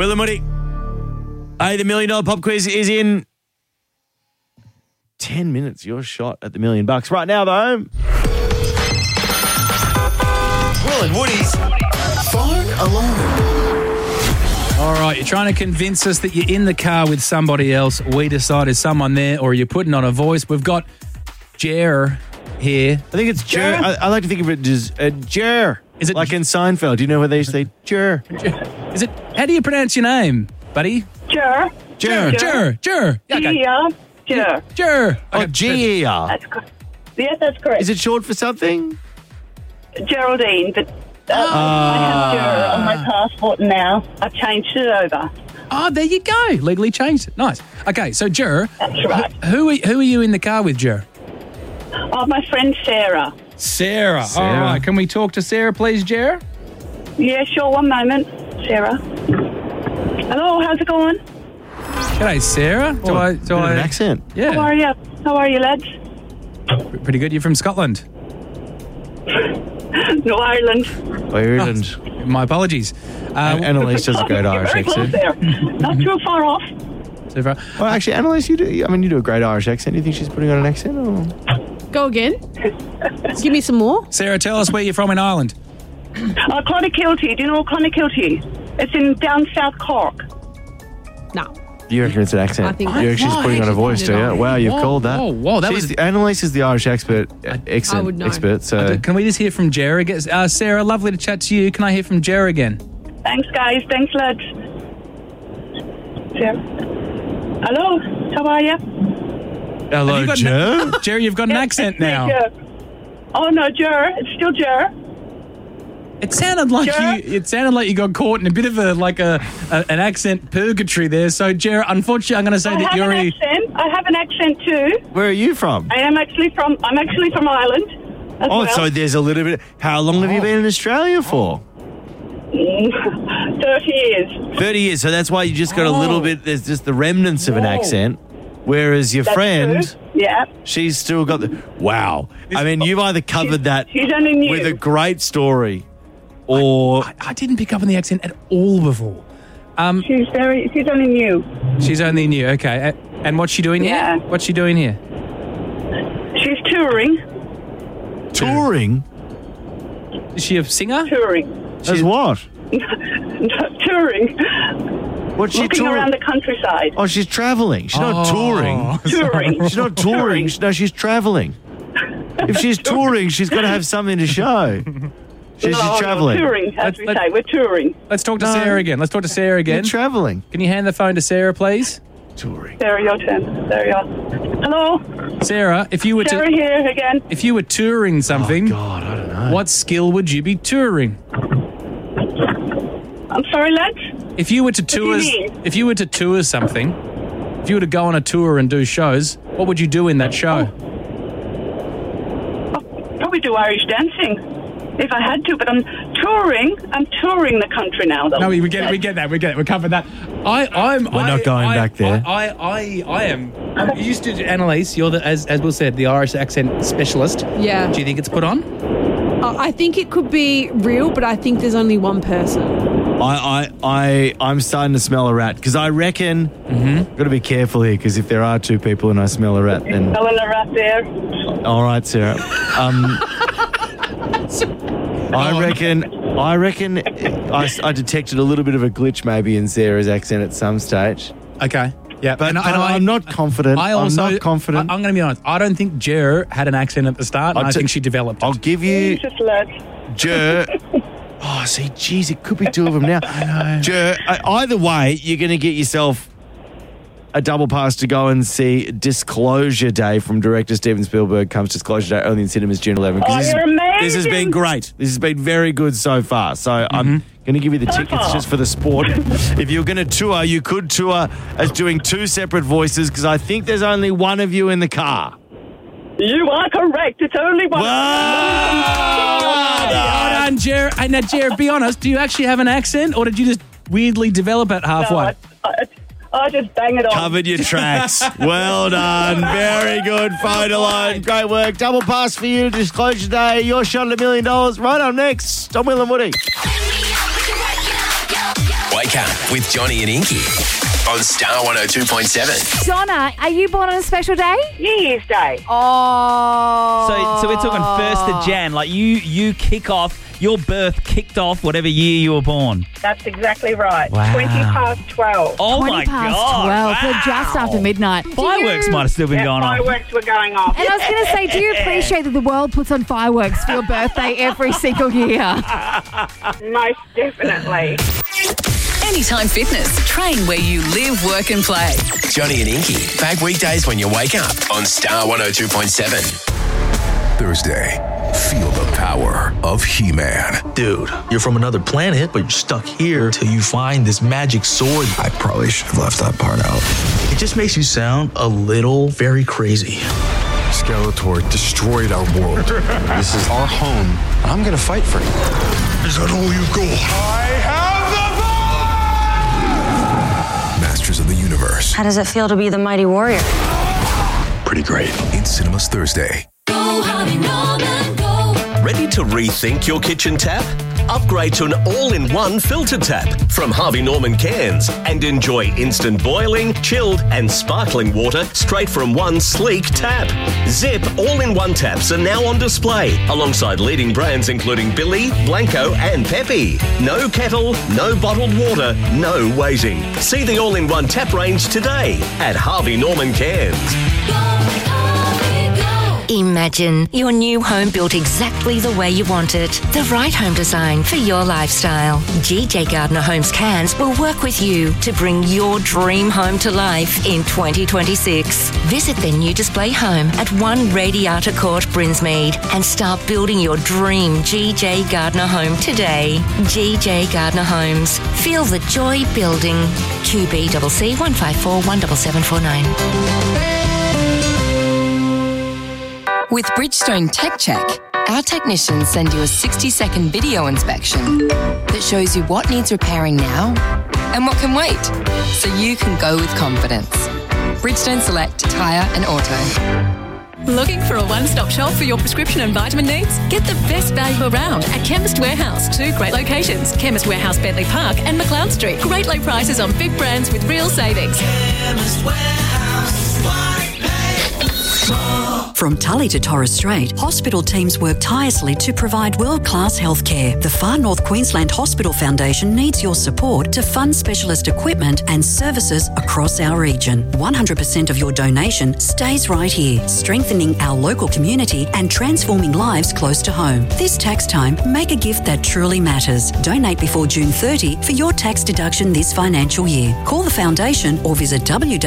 Will and Woody. Hey, the $1 million pop quiz is in 10 minutes. Your shot at the $1 million. Right now, though. Will and Woody's Phone Alarm. All right, you're trying to convince us that you're in the car with somebody else. We decide is someone there or you're putting on a voice. We've got Jer here. I think it's Jer. I like to think of it as Jer. Is it like in Seinfeld? Do you know where they used to say Jer? Is it? How do you pronounce your name, buddy? Jer. Jer. Yeah, okay. Jer. Jer. Oh, G-E-R. That's correct. Yes, that's correct. Is it short for something? Geraldine, but I have Jer on my passport now. I've changed it over. Oh, there you go. Legally changed it. Nice. Okay, so Jer. That's right. Who are you in the car with, Jer? Oh, my friend Sarah. Sarah. All right, can we talk to Sarah, please, Jer? Yeah, sure. One moment, Sarah. Hello, how's it going? G'day, Sarah. Do I Bit of an accent. Yeah. How are you? How are you, lads? Pretty good. You're from Scotland. No, Ireland. Ireland. My apologies. Annalise does a great Irish Very close accent. there. Not too far off. So far. Well, actually, Annalise, you do a great Irish accent. Do you think she's putting on an accent? Or? Go again. Give me some more. Sarah, tell us where you're from in Ireland. Clonakilty. Do you know Clonakilty? It's in down South Cork. No. You reckon it's an accent? I think you reckon she's putting on a voice, do you? Wow, you've called that. Whoa, that was... Annalise is the Irish accent would know. expert. So Can we just hear from Jer again? Sarah, lovely to chat to you. Can I hear from Jer again? Thanks, guys. Thanks, lads. Sarah. Hello. How are you? hello, Joe. Jer, you've got an accent now. Jer. Oh no, Jer. It's still Jer. It sounded like Jer? you got caught in a bit of an accent purgatory there. So, Jer, unfortunately, I'm going to say that you're I have an accent too. Where are you from? I'm actually from Ireland. As well. So there's a little bit. How long have you been in Australia for? 30 years. 30 years. So that's why you just got a little bit. There's just the remnants of an accent. Whereas your friend, true. Yeah. she's still got the. Wow. I mean, you've either covered that She's only new. with a great story, or I didn't pick up on the accent at all before. She's only new. She's only new. Okay. And what's she doing Yeah. here? What's she doing here? She's touring. touring. Is she a singer? Touring. As what? Touring. What's she Looking touring? around the countryside. Oh, she's traveling. She's not touring. Touring. She's not touring. No, she's traveling. If she's touring, she's got to have something to show. She's traveling. Touring, as we say. We're touring. Let's talk to Sarah again. You're traveling. Can you hand the phone to Sarah, please? Touring. Sarah, your turn. There you are. Hello. Sarah, if you were Sarah here again. if you were touring something, God, I don't know. what skill would you be touring? I'm sorry, lads. If you were to tour, do you mean? if you were to tour something, if you were to go on a tour and do shows, what would you do in that show? Probably do Irish dancing if I had to, but I'm touring the country now, though. No, we get that. We covered that. We're not going back there. I am. You used to, Annalise, you're as Will said, the Irish accent specialist. Yeah. Do you think it's put on? I think it could be real, but I think there's only one person. I'm starting to smell a rat because I reckon. Got to be careful here because if there are two people and I smell a rat, then. Smelling a rat there. All right, Sarah. I reckon I detected a little bit of a glitch maybe in Sarah's accent at some stage. Okay. Yeah, But I'm not confident. I'm not confident. I'm going to be honest. I don't think Jer had an accent at the start, and I think she developed it. I'll give you Jesus, lads. Jer. Oh, see, geez, it could be two of them now. I know. Jer, either way, you're going to get yourself a double pass to go and see Disclosure Day from director Steven Spielberg. Comes Disclosure Day only in cinemas June 11. Oh, you're amazing. This has been great. This has been very good so far. So I'm going to give you the tickets just for the sport. If you're going to tour, you could tour as doing two separate voices because I think there's only one of you in the car. You are correct. It's only one. Well done, Jer. Hey, now, Jer, be honest. Do you actually have an accent, or did you just weirdly develop it halfway? No, I just bang it on. Covered your tracks. Well done. Very good. Phone alone. Great work. Double pass for you. Disclosure Day. Your shot at $1 million. Right on next. I'm Will and Woody. Wake Wake Up with Johnny and Inky on Star 102.7. Donna, are you born on a special day? New Year's Day. Oh. So we're talking 1st of Jan. Like you kick off, your birth kicked off whatever year you were born. That's exactly right. Wow. 20 past 12. Oh 20 my past God. 12, so Wow. just after midnight. Fireworks might have still been going on. Fireworks were going off. And I was going to say, do you appreciate that the world puts on fireworks for your birthday every single year? Most definitely. Anytime Fitness. Train where you live, work and play. Johnny and Inky. Back weekdays when you wake up on Star 102.7. Thursday, feel the power of He-Man. Dude, you're from another planet, but you're stuck here till you find this magic sword. I probably should have left that part out. It just makes you sound a little very crazy. Skeletor destroyed our world. This is our home, and I'm gonna fight for it. Is that all you got? I have the power! Masters of the Universe. How does it feel to be the mighty warrior? Pretty great. In cinemas Thursday. Ready to rethink your kitchen tap? Upgrade to an all-in-one filter tap from Harvey Norman Cairns and enjoy instant boiling, chilled and sparkling water straight from one sleek tap. Zip all-in-one taps are now on display alongside leading brands including Billy, Blanco and Pepe. No kettle, no bottled water, no waiting. See the all-in-one tap range today at Harvey Norman Cairns. Imagine your new home built exactly the way you want it. The right home design for your lifestyle. GJ Gardner Homes Cairns will work with you to bring your dream home to life in 2026. Visit their new display home at 1 Radiata Court, Brinsmead, and start building your dream GJ Gardner home today. GJ Gardner Homes. Feel the joy building. QBCC 154 17749. With Bridgestone Tech Check, our technicians send you a 60-second video inspection that shows you what needs repairing now and what can wait, so you can go with confidence. Bridgestone Select Tyre and Auto. Looking for a one-stop shop for your prescription and vitamin needs? Get the best value around at Chemist Warehouse. 2 great locations, Chemist Warehouse, Bentley Park and McLeod Street. Great low prices on big brands with real savings. Chemist Warehouse. From Tully to Torres Strait, hospital teams work tirelessly to provide world-class healthcare. The Far North Queensland Hospital Foundation needs your support to fund specialist equipment and services across our region. 100% of your donation stays right here, strengthening our local community and transforming lives close to home. This tax time, make a gift that truly matters. Donate before June 30 for your tax deduction this financial year. Call the foundation or visit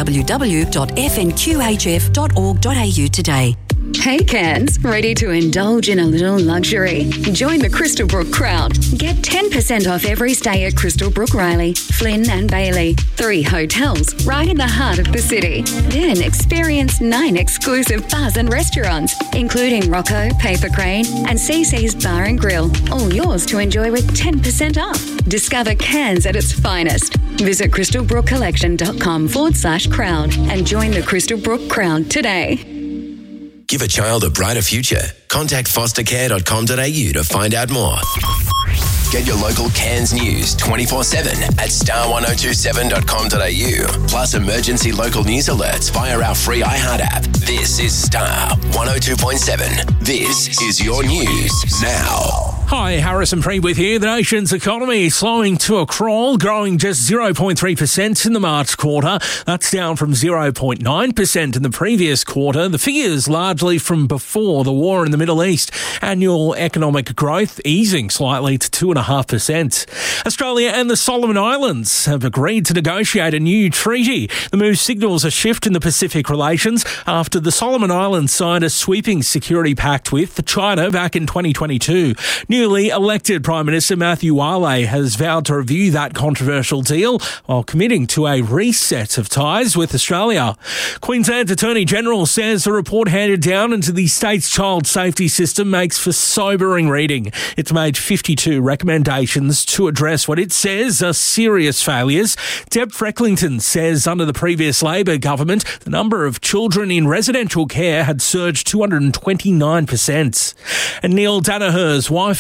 www.fnqhf.org.au today. Hey Cairns, ready to indulge in a little luxury? Join the Crystal Brook crowd. Get 10% off every stay at Crystal Brook Riley, Flynn and Bailey. 3 hotels right in the heart of the city. Then experience 9 exclusive bars and restaurants, including Rocco, Paper Crane and CC's Bar and Grill. All yours to enjoy with 10% off. Discover Cairns at its finest. Visit crystalbrookcollection.com/crowd and join the Crystal Brook crowd today. Give a child a brighter future. Contact fostercare.com.au to find out more. Get your local Cairns news 24/7 at star1027.com.au. Plus emergency local news alerts via our free iHeart app. This is Star 102.7. This is your news now. Hi, Harrison Prewitt here. The nation's economy slowing to a crawl, growing just 0.3% in the March quarter. That's down from 0.9% in the previous quarter. The figures largely from before the war in the Middle East. Annual economic growth easing slightly to 2.5%. Australia and the Solomon Islands have agreed to negotiate a new treaty. The move signals a shift in the Pacific relations after the Solomon Islands signed a sweeping security pact with China back in 2022. Newly elected Prime Minister Matthew Wale has vowed to review that controversial deal while committing to a reset of ties with Australia. Queensland Attorney General says the report handed down into the state's child safety system makes for sobering reading. It's made 52 recommendations to address what it says are serious failures. Deb Frecklington says under the previous Labor government, the number of children in residential care had surged 229%. And Neil Danaher's wife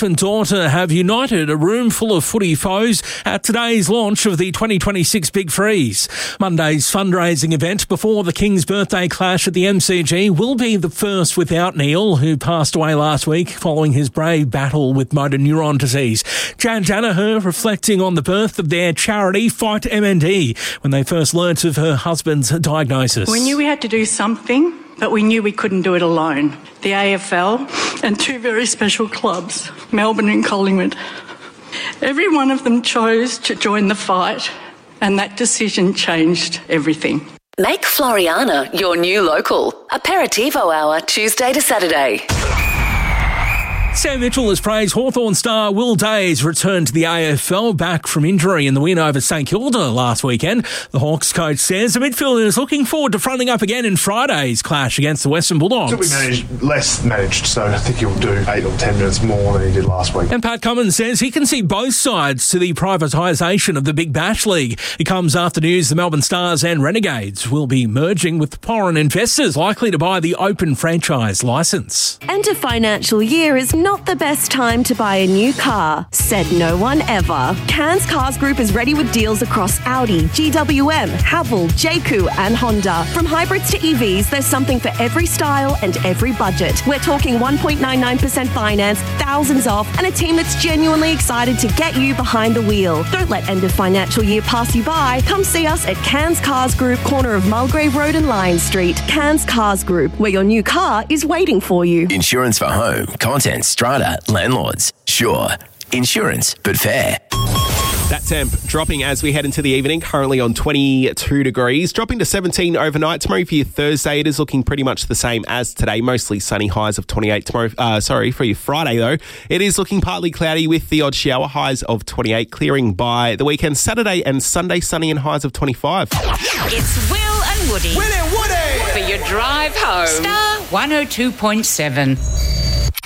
and daughter have united a room full of footy foes at today's launch of the 2026 Big Freeze. Monday's fundraising event before the King's birthday clash at the MCG will be the first without Neil, who passed away last week following his brave battle with motor neuron disease. Jan Danaher reflecting on the birth of their charity Fight MND when they first learnt of her husband's diagnosis. We knew we had to do something, but we knew we couldn't do it alone. The AFL and two very special clubs, Melbourne and Collingwood. Every one of them chose to join the fight, and that decision changed everything. Make Floriana your new local. Aperitivo hour, Tuesday to Saturday. Sam Mitchell has praised Hawthorn star Will Day's return to the AFL back from injury in the win over St Kilda last weekend. The Hawks coach says the midfielder is looking forward to fronting up again in Friday's clash against the Western Bulldogs. Less managed, so I think he'll do 8 or 10 minutes more than he did last week. And Pat Cummins says he can see both sides to the privatisation of the Big Bash League. It comes after news the Melbourne Stars and Renegades will be merging with foreign investors likely to buy the Open franchise licence. End of financial year is not the best time to buy a new car, said no one ever. Cairns Cars Group is ready with deals across Audi, GWM, Haval, JQ and Honda. From hybrids to EVs, there's something for every style and every budget. We're talking 1.99% finance, thousands off, and a team that's genuinely excited to get you behind the wheel. Don't let end of financial year pass you by. Come see us at Cairns Cars Group, corner of Mulgrave Road and Lion Street. Cairns Cars Group, where your new car is waiting for you. Insurance for home, contents, strata, landlords. Sure. Insurance, but fair. That temp dropping as we head into the evening, currently on 22 degrees, dropping to 17 overnight. Tomorrow for your Thursday, it is looking pretty much the same as today, mostly sunny, highs of 28 tomorrow. For your Friday though, it is looking partly cloudy with the odd shower, highs of 28, clearing by the weekend. Saturday and Sunday, sunny and highs of 25. It's Will and Woody. Will and Woody! For your drive home. Star 102.7.